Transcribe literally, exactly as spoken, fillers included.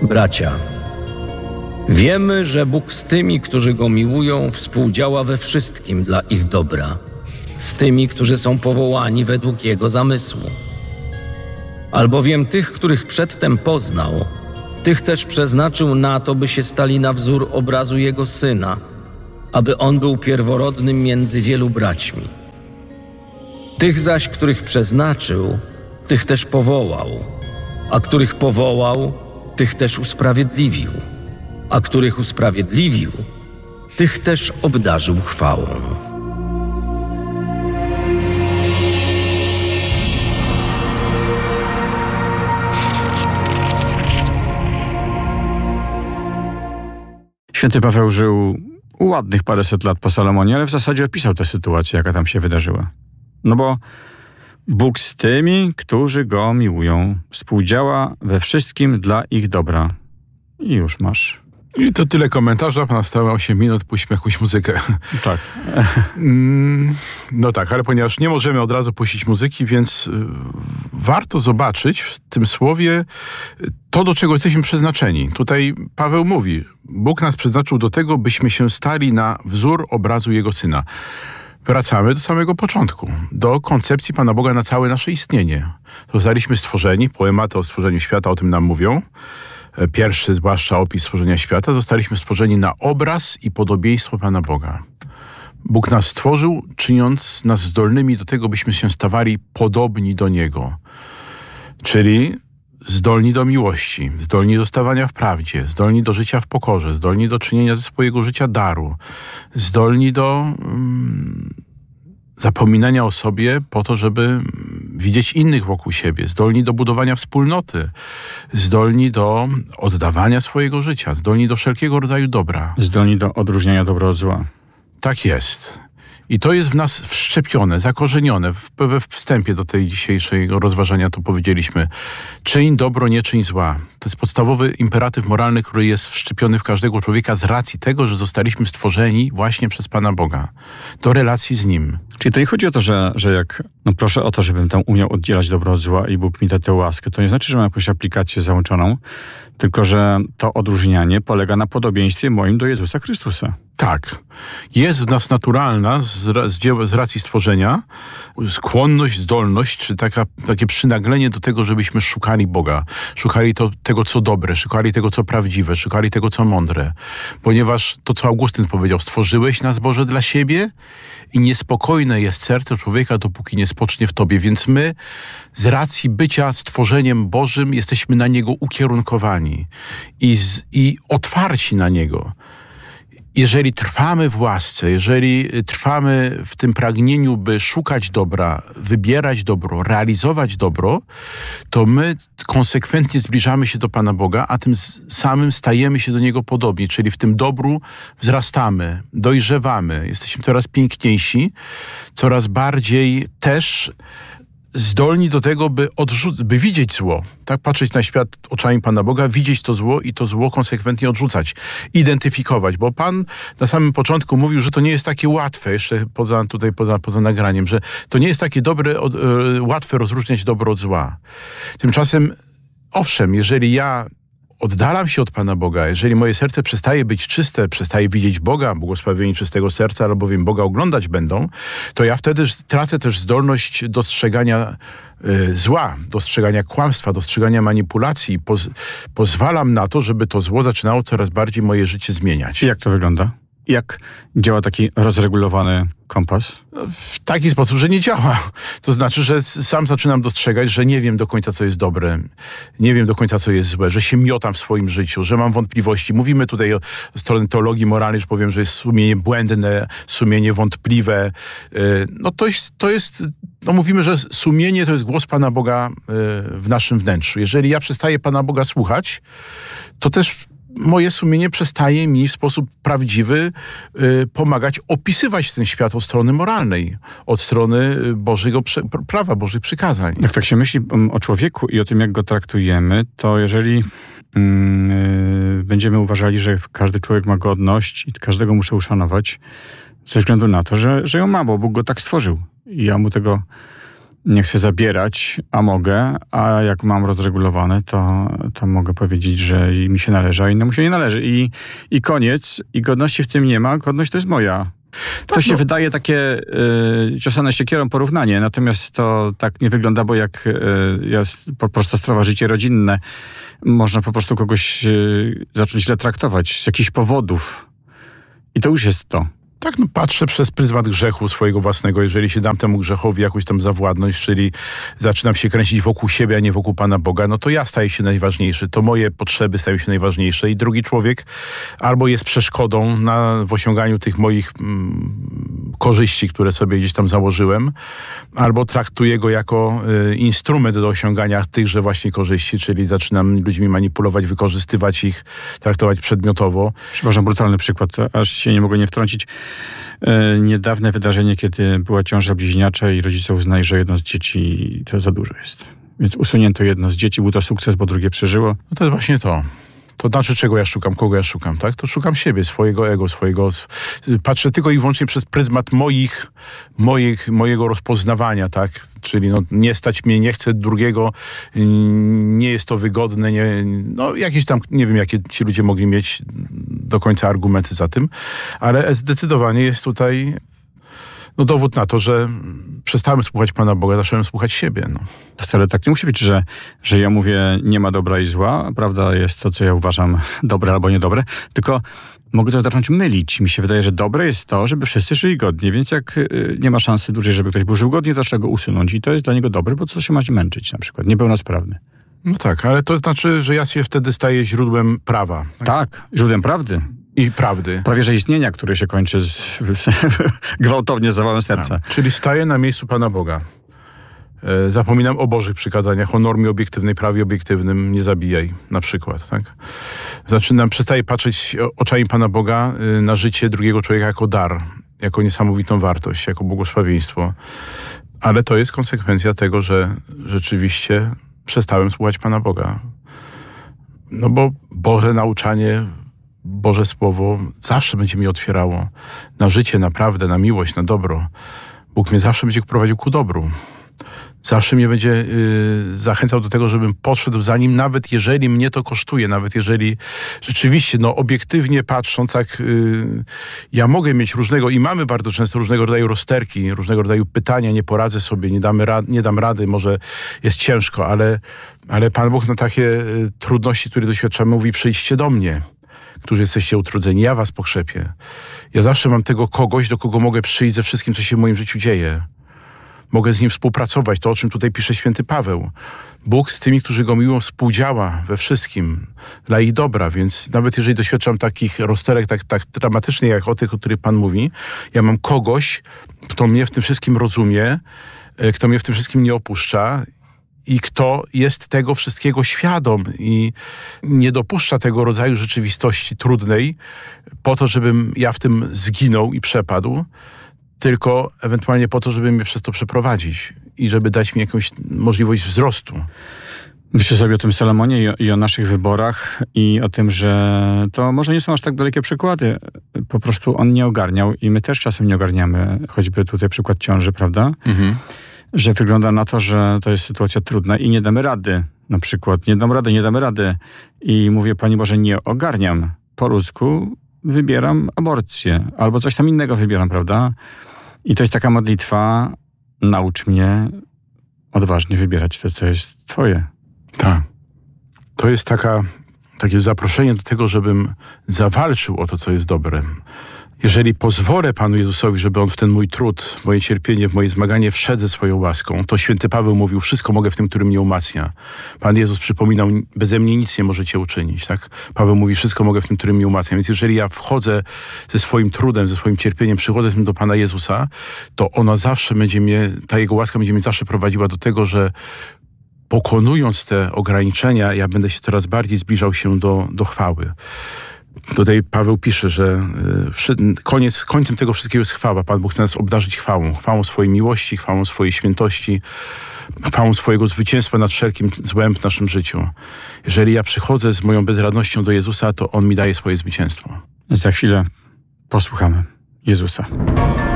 Bracia, wiemy, że Bóg z tymi, którzy Go miłują, współdziała we wszystkim dla ich dobra, z tymi, którzy są powołani według Jego zamysłu. Albowiem tych, których przedtem poznał, tych też przeznaczył na to, by się stali na wzór obrazu Jego Syna, aby On był pierworodnym między wielu braćmi. Tych zaś, których przeznaczył, tych też powołał, a których powołał, tych też usprawiedliwił, a których usprawiedliwił, tych też obdarzył chwałą. Święty Paweł żył ładnych paręset lat po Salomonie, ale w zasadzie opisał tę sytuację, jaka tam się wydarzyła. No bo Bóg z tymi, którzy Go miłują, współdziała we wszystkim dla ich dobra. I już masz. I to tyle komentarza, na stałe osiem minut, puśćmy jakąś muzykę. Tak. Mm, no tak, ale ponieważ nie możemy od razu puścić muzyki, więc y, warto zobaczyć w tym słowie to, do czego jesteśmy przeznaczeni. Tutaj Paweł mówi, Bóg nas przeznaczył do tego, byśmy się stali na wzór obrazu Jego Syna. Wracamy do samego początku, do koncepcji Pana Boga na całe nasze istnienie. Zostaliśmy stworzeni, poematy o stworzeniu świata o tym nam mówią. Pierwszy, zwłaszcza opis stworzenia świata, zostaliśmy stworzeni na obraz i podobieństwo Pana Boga. Bóg nas stworzył, czyniąc nas zdolnymi do tego, byśmy się stawali podobni do Niego. Czyli zdolni do miłości, zdolni do stawania w prawdzie, zdolni do życia w pokorze, zdolni do czynienia ze swojego życia daru, zdolni do mm, zapominania o sobie po to, żeby widzieć innych wokół siebie, zdolni do budowania wspólnoty, zdolni do oddawania swojego życia, zdolni do wszelkiego rodzaju dobra. Zdolni do odróżniania dobra od zła. Tak jest. I to jest w nas wszczepione, zakorzenione. We wstępie do tej dzisiejszego rozważania to powiedzieliśmy. Czyń dobro, nie czyń zła. To jest podstawowy imperatyw moralny, który jest wszczepiony w każdego człowieka z racji tego, że zostaliśmy stworzeni właśnie przez Pana Boga. Do relacji z Nim. Czyli to nie chodzi o to, że, że jak no proszę o to, żebym tam umiał oddzielać dobro od zła i Bóg mi da tę łaskę. To nie znaczy, że mam jakąś aplikację załączoną, tylko że to odróżnianie polega na podobieństwie moim do Jezusa Chrystusa. Tak. Jest w nas naturalna, z, z, z racji stworzenia, skłonność, zdolność, czy taka, takie przynaglenie do tego, żebyśmy szukali Boga. Szukali to, tego, co dobre, szukali tego, co prawdziwe, szukali tego, co mądre. Ponieważ to, co Augustyn powiedział, stworzyłeś nas, Boże, dla siebie i niespokojne jest serce człowieka, dopóki nie spocznie w Tobie. Więc my z racji bycia stworzeniem Bożym jesteśmy na Niego ukierunkowani i, z, i otwarci na Niego. Jeżeli trwamy w łasce, jeżeli trwamy w tym pragnieniu, by szukać dobra, wybierać dobro, realizować dobro, to my konsekwentnie zbliżamy się do Pana Boga, a tym samym stajemy się do Niego podobni, czyli w tym dobru wzrastamy, dojrzewamy, jesteśmy coraz piękniejsi, coraz bardziej też zdolni do tego, by, odrzuc- by widzieć zło. Tak patrzeć na świat oczami Pana Boga, widzieć to zło i to zło konsekwentnie odrzucać. Identyfikować, bo Pan na samym początku mówił, że to nie jest takie łatwe, jeszcze poza, tutaj poza, poza nagraniem, że to nie jest takie dobre, od, e, łatwe rozróżniać dobro od zła. Tymczasem, owszem, jeżeli ja oddalam się od Pana Boga, jeżeli moje serce przestaje być czyste, przestaje widzieć Boga, błogosławieni czystego serca, albowiem Boga oglądać będą, to ja wtedy tracę też zdolność dostrzegania y, zła, dostrzegania kłamstwa, dostrzegania manipulacji. Poz, pozwalam na to, żeby to zło zaczynało coraz bardziej moje życie zmieniać. I jak to wygląda? Jak działa taki rozregulowany kompas? W taki sposób, że nie działa. To znaczy, że sam zaczynam dostrzegać, że nie wiem do końca, co jest dobre, nie wiem do końca, co jest złe, że się miotam w swoim życiu, że mam wątpliwości. Mówimy tutaj o stronie teologii moralnej, że powiem, że jest sumienie błędne, sumienie wątpliwe. No to jest, to jest no mówimy, że sumienie to jest głos Pana Boga w naszym wnętrzu. Jeżeli ja przestaję Pana Boga słuchać, to też moje sumienie przestaje mi w sposób prawdziwy y, pomagać opisywać ten świat od strony moralnej, od strony Bożego prze, prawa, Bożych przykazań. Jak tak się myśli o człowieku i o tym, jak go traktujemy, to jeżeli yy, będziemy uważali, że każdy człowiek ma godność i każdego muszę uszanować, ze względu na to, że, że ją ma, bo Bóg go tak stworzył i ja mu tego nie chcę zabierać, a mogę, a jak mam rozregulowane, to, to mogę powiedzieć, że mi się należy, a innemu się nie należy. I, i koniec. I godności w tym nie ma. Godność to jest moja. To Tak, się no. wydaje takie y, ciosane siekierą porównanie, natomiast to tak nie wygląda, bo jak y, jest po prostu sprawa życie rodzinne, można po prostu kogoś y, zacząć źle traktować z jakichś powodów. I to już jest to. Tak, no patrzę przez pryzmat grzechu swojego własnego. Jeżeli się dam temu grzechowi jakąś tam zawładność, czyli zaczynam się kręcić wokół siebie, a nie wokół Pana Boga, no to ja staję się najważniejszy. To moje potrzeby stają się najważniejsze i drugi człowiek albo jest przeszkodą na, w osiąganiu tych moich mm, korzyści, które sobie gdzieś tam założyłem, albo traktuję go jako y, instrument do osiągania tychże właśnie korzyści, czyli zaczynam ludźmi manipulować, wykorzystywać ich, traktować przedmiotowo. Przepraszam, brutalny przykład, aż się nie mogę nie wtrącić. E, niedawne wydarzenie, kiedy była ciąża bliźniacza i rodzice uznali, że jedno z dzieci to za dużo jest. Więc usunięto jedno z dzieci, był to sukces, bo drugie przeżyło. No to jest właśnie to. To znaczy, czego ja szukam, kogo ja szukam, tak? To szukam siebie, swojego ego, swojego... Patrzę tylko i wyłącznie przez pryzmat moich, moich, mojego rozpoznawania, tak? Czyli no, nie stać mnie, nie chcę drugiego, nie jest to wygodne, nie, no jakieś tam, nie wiem, jakie ci ludzie mogli mieć do końca argumenty za tym, ale zdecydowanie jest tutaj no, dowód na to, że przestałem słuchać Pana Boga, zacząłem słuchać siebie, no. To wcale tak nie musi być, że, że ja mówię, nie ma dobra i zła. Prawda jest to, co ja uważam dobre albo niedobre. Tylko mogę to zacząć mylić. Mi się wydaje, że dobre jest to, żeby wszyscy żyli godnie. Więc jak y, nie ma szansy dłużej, żeby ktoś był żył godnie, to trzeba go usunąć. I to jest dla niego dobre, bo co się ma męczyć na przykład? Niepełnosprawny. No tak, ale to znaczy, że ja się wtedy staję źródłem prawa. Tak, tak, źródłem prawdy. I prawdy. Prawie że istnienia, które się kończy z, gwałtownie zawałem serca. Tak. Czyli staję na miejscu Pana Boga. E, zapominam o Bożych przykazaniach, o normie obiektywnej, prawie obiektywnym, nie zabijaj, na przykład. Tak? Zaczynam, przestaję patrzeć oczami Pana Boga y, na życie drugiego człowieka jako dar, jako niesamowitą wartość, jako błogosławieństwo. Ale to jest konsekwencja tego, że rzeczywiście przestałem słuchać Pana Boga. No bo Boże nauczanie, Boże Słowo zawsze będzie mi otwierało na życie, na prawdę, na miłość, na dobro. Bóg mnie zawsze będzie prowadził ku dobru. Zawsze mnie będzie y, zachęcał do tego, żebym poszedł za Nim, nawet jeżeli mnie to kosztuje, nawet jeżeli rzeczywiście, no obiektywnie patrząc, tak, y, ja mogę mieć różnego i mamy bardzo często różnego rodzaju rozterki, różnego rodzaju pytania, nie poradzę sobie, nie, damy ra- nie dam rady, może jest ciężko, ale, ale Pan Bóg na takie y, trudności, które doświadczamy, mówi: przyjdźcie do mnie, którzy jesteście utrudzeni, ja was pokrzepię. Ja zawsze mam tego kogoś, do kogo mogę przyjść ze wszystkim, co się w moim życiu dzieje. Mogę z nim współpracować, to o czym tutaj pisze święty Paweł. Bóg z tymi, którzy go miłują, współdziała we wszystkim dla ich dobra, więc nawet jeżeli doświadczam takich rozterek tak, tak dramatycznych, jak o tych, o których Pan mówi, ja mam kogoś, kto mnie w tym wszystkim rozumie, kto mnie w tym wszystkim nie opuszcza i kto jest tego wszystkiego świadom i nie dopuszcza tego rodzaju rzeczywistości trudnej po to, żebym ja w tym zginął i przepadł, tylko ewentualnie po to, żeby mnie przez to przeprowadzić i żeby dać mi jakąś możliwość wzrostu. Myślę sobie o tym Salomonie i o, i o naszych wyborach i o tym, że to może nie są aż tak dalekie przykłady. Po prostu on nie ogarniał i my też czasem nie ogarniamy, choćby tutaj przykład ciąży, prawda? Mhm. Że wygląda na to, że to jest sytuacja trudna i nie damy rady. Na przykład nie dam rady, nie damy rady. I mówię: Pani Boże, nie ogarniam. Po ludzku wybieram aborcję albo coś tam innego wybieram, prawda? I to jest taka modlitwa: naucz mnie odważnie wybierać to, co jest Twoje. Tak. To jest taka, takie zaproszenie do tego, żebym zawalczył o to, co jest dobre. Jeżeli pozwolę Panu Jezusowi, żeby On w ten mój trud, moje cierpienie, w moje zmaganie wszedł ze swoją łaską, to święty Paweł mówił: wszystko mogę w tym, który mnie umacnia. Pan Jezus przypominał: beze mnie nic nie możecie uczynić. Tak? Paweł mówi: wszystko mogę w tym, który mnie umacnia. Więc jeżeli ja wchodzę ze swoim trudem, ze swoim cierpieniem, przychodzę z tym do Pana Jezusa, to ona zawsze będzie mnie, ta Jego łaska będzie mnie zawsze prowadziła do tego, że pokonując te ograniczenia, ja będę się coraz bardziej zbliżał się do, do chwały. Tutaj Paweł pisze, że koniec, końcem tego wszystkiego jest chwała. Pan Bóg chce nas obdarzyć chwałą. Chwałą swojej miłości, chwałą swojej świętości, chwałą swojego zwycięstwa nad wszelkim złem w naszym życiu. Jeżeli ja przychodzę z moją bezradnością do Jezusa, to On mi daje swoje zwycięstwo. Za chwilę posłuchamy Jezusa.